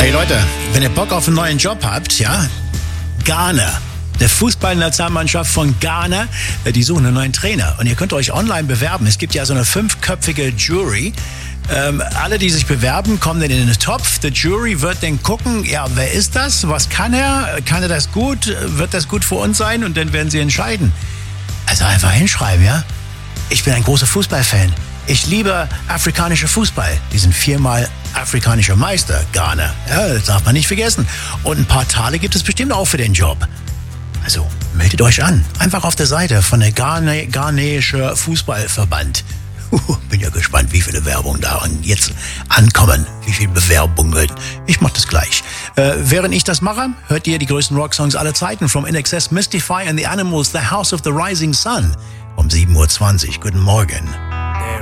Hey Leute, wenn ihr Bock auf einen neuen Job habt, ja, Ghana. Der Fußballnationalmannschaft von Ghana, die suchen einen neuen Trainer. Und ihr könnt euch online bewerben. Es gibt ja so eine 5-köpfige Jury. Alle, die sich bewerben, kommen dann in den Topf. Die Jury wird dann gucken, ja, wer ist das? Was kann er? Kann er das gut? Wird das gut für uns sein? Und dann werden sie entscheiden. Also einfach hinschreiben, ja? Ich bin ein großer Fußballfan. Ich liebe afrikanischer Fußball. Die sind 4-mal afrikanischer Meister, Ghana. Ja, das darf man nicht vergessen. Und ein paar Taler gibt es bestimmt auch für den Job. Also meldet euch an. Einfach auf der Seite von der Ghanäische Fußballverband. Bin ja gespannt, wie viele Werbungen da jetzt ankommen. Wie viele Bewerbungen. Ich mach das gleich. Während ich das mache, hört ihr die größten Rocksongs aller Zeiten. From INXS, Mystify and the Animals, The House of the Rising Sun. Um 7:20 Uhr. Guten Morgen.